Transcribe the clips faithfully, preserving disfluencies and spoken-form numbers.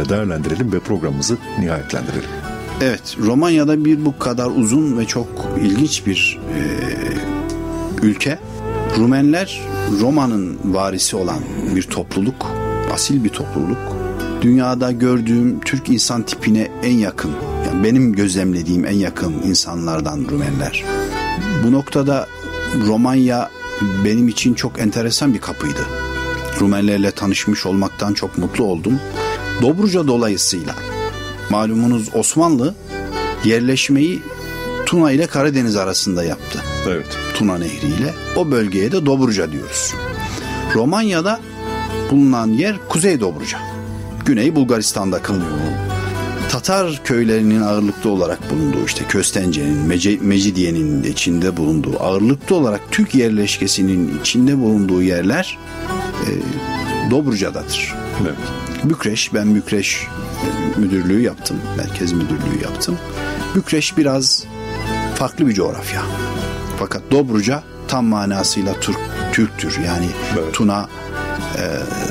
şekilde değerlendirelim ve programımızı nihayetlendirelim. Evet, Romanya'da bir bu kadar uzun ve çok ilginç bir e, ülke. Rumenler Roma'nın varisi olan bir topluluk, asil bir topluluk. Dünyada gördüğüm Türk insan tipine en yakın, yani benim gözlemlediğim en yakın insanlardan Rumenler. Bu noktada Romanya benim için çok enteresan bir kapıydı. Rumenlerle tanışmış olmaktan çok mutlu oldum. Dobruca dolayısıyla, malumunuz Osmanlı yerleşmeyi Tuna ile Karadeniz arasında yaptı. Evet. Tuna Nehri ile. O bölgeye de Dobruca diyoruz. Romanya'da bulunan yer Kuzey Dobruca. Güney Bulgaristan'da kalıyor. Tatar köylerinin ağırlıklı olarak bulunduğu, işte Köstence'nin, Mece, Mecidiye'nin de içinde bulunduğu, ağırlıklı olarak Türk yerleşkesinin içinde bulunduğu yerler e, Dobruca'dadır. Evet. Bükreş, ben Bükreş müdürlüğü yaptım, merkez müdürlüğü yaptım. Bükreş biraz farklı bir coğrafya. Fakat Dobruca tam manasıyla Türk, Türktür. Yani evet. Tuna e,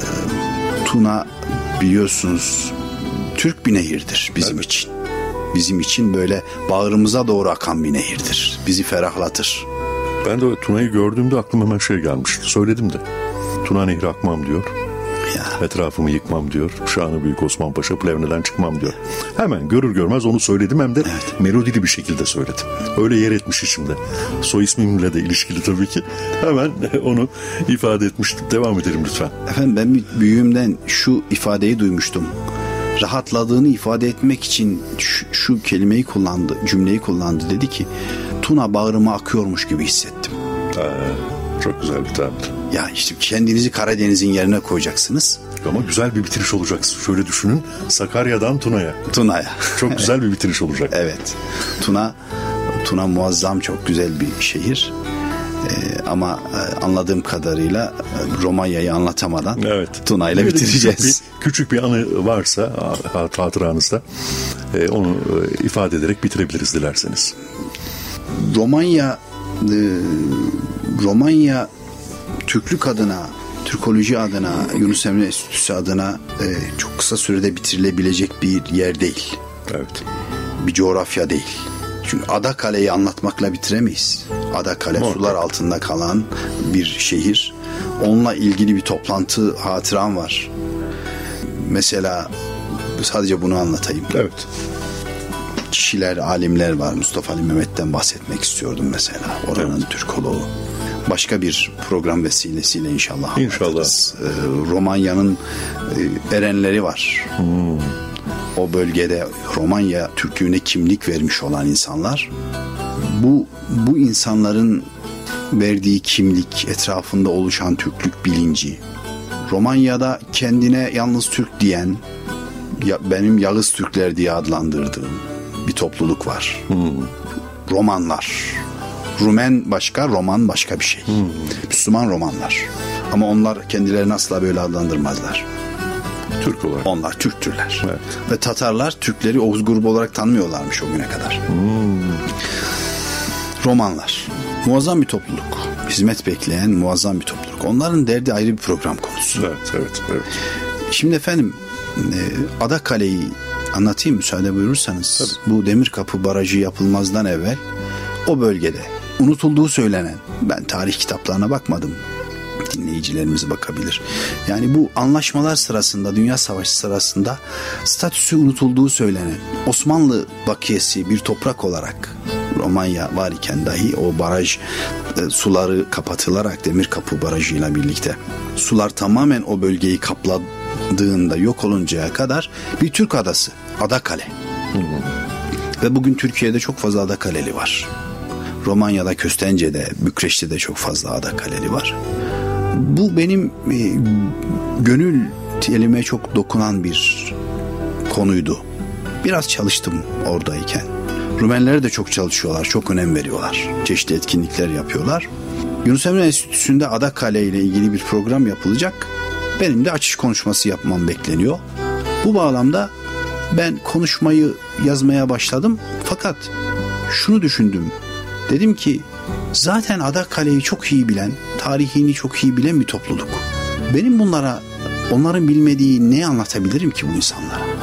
Tuna biliyorsunuz Türk bir nehirdir bizim evet. için. Bizim için böyle bağrımıza doğru akan bir nehirdir. Bizi ferahlatır. Ben de Tuna'yı gördüğümde aklıma hemen şey gelmişti. Söyledim de. Tuna Nehri akmam diyor. Ya. Etrafımı yıkmam diyor. Şanı Büyük Osman Paşa Plevne'den çıkmam diyor. Hemen görür görmez onu söyledim, hem de evet. melodili bir şekilde söyledim. Öyle yer etmiş içimde. Soy ismimle de ilişkili tabii ki. Hemen onu ifade etmiştim. Devam edelim lütfen. Efendim, ben büyüğümden şu ifadeyi duymuştum. Rahatladığını ifade etmek için şu, şu kelimeyi kullandı, cümleyi kullandı. Dedi ki, Tuna bağrıma akıyormuş gibi hissettim. Aa, çok güzel bir tabir. Ya işte kendinizi Karadeniz'in yerine koyacaksınız. Ama güzel bir bitiriş olacak. Şöyle düşünün, Sakarya'dan Tuna'ya. Tuna'ya. Çok güzel bir bitiriş olacak. Evet. Tuna, Tuna muazzam, çok güzel bir şehir. Ee, ama anladığım kadarıyla Romanya'yı anlatamadan evet. Tuna ile bitireceğiz. Küçük bir, küçük bir anı varsa hatıranızda e, onu e, ifade ederek bitirebiliriz dilerseniz. Romanya e, Romanya Türklük adına, Türkoloji adına, Yunus Emre Enstitüsü adına e, çok kısa sürede bitirilebilecek bir yer değil. Evet. Bir coğrafya değil. Çünkü Adakale'yi anlatmakla bitiremeyiz. Adakale Mor. sular altında kalan bir şehir. Onunla ilgili bir toplantı hatıram var. Mesela sadece bunu anlatayım. Evet. Kişiler, alimler var. Mustafa Ali Mehmet'ten bahsetmek istiyordum mesela. Oranın evet. Türkoloğu. Başka bir program vesilesiyle inşallah anlatırız. İnşallah. Ee, Romanya'nın e, erenleri var. Hmm. O bölgede Romanya Türklüğüne kimlik vermiş olan insanlar. Bu bu insanların verdiği kimlik, etrafında oluşan Türklük bilinci. Romanya'da kendine yalnız Türk diyen, ya, benim Yağız Türkler diye adlandırdığım bir topluluk var. Hmm. Romanlar. Rumen başka, Roman başka bir şey. Hmm. Müslüman Romanlar. Ama onlar kendilerini asla böyle adlandırmazlar. Türk olarak. Onlar Türktürler. Evet. Ve Tatarlar Türkleri Oğuz grubu olarak tanımıyorlarmış o güne kadar. Hmm. Romanlar. Muazzam bir topluluk. Hizmet bekleyen muazzam bir topluluk. Onların derdi ayrı bir program konusu. Evet, evet, evet. Şimdi efendim Adakale'yi anlatayım müsaade buyurursanız. Tabii. Bu Demirkapı Barajı yapılmazdan evvel o bölgede unutulduğu söylenen, ben tarih kitaplarına bakmadım, dinleyicilerimiz bakabilir. Yani bu anlaşmalar sırasında, Dünya Savaşı sırasında statüsü unutulduğu söylenen Osmanlı bakiyesi bir toprak olarak Romanya var iken dahi o baraj e, suları kapatılarak Demirkapı Barajı'yla birlikte sular tamamen o bölgeyi kapladığında yok oluncaya kadar bir Türk adası, Adakale. Hı hı. Ve bugün Türkiye'de çok fazla Adakaleli var. Romanya'da, Köstence'de, Bükreş'te de çok fazla Adakaleli var. Bu benim e, gönül elime çok dokunan bir konuydu. Biraz çalıştım oradayken. Rumenler de çok çalışıyorlar, çok önem veriyorlar. Çeşitli etkinlikler yapıyorlar. Yunus Emre Enstitüsü'nde Adakale ile ilgili bir program yapılacak. Benim de açış konuşması yapmam bekleniyor. Bu bağlamda ben konuşmayı yazmaya başladım. Fakat şunu düşündüm. Dedim ki zaten Adakale'yi çok iyi bilen, tarihini çok iyi bilen bir topluluk. Benim bunlara, onların bilmediği ne anlatabilirim ki bu insanlara?